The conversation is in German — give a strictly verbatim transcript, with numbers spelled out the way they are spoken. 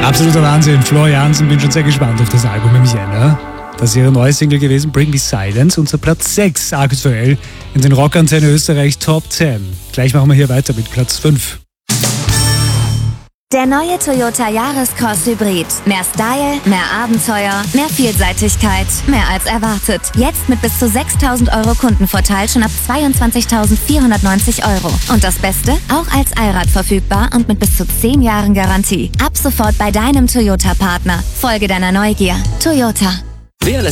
Absoluter Wahnsinn. Florian Jansen, bin schon sehr gespannt auf das Album im Jänner. Das ist ihre neue Single gewesen, Bring Me Silence, unser Platz sechs aktuell in den Rockantenne Österreich Top zehn. Gleich machen wir hier weiter mit Platz fünf. Der neue Toyota Yaris-Cross Hybrid. Mehr Style, mehr Abenteuer, mehr Vielseitigkeit, mehr als erwartet. Jetzt mit bis zu sechstausend Euro Kundenvorteil schon ab zweiundzwanzigtausendvierhundertneunzig Euro. Und das Beste? Auch als Allrad verfügbar und mit bis zu zehn Jahren Garantie. Ab sofort bei deinem Toyota-Partner. Folge deiner Neugier. Toyota.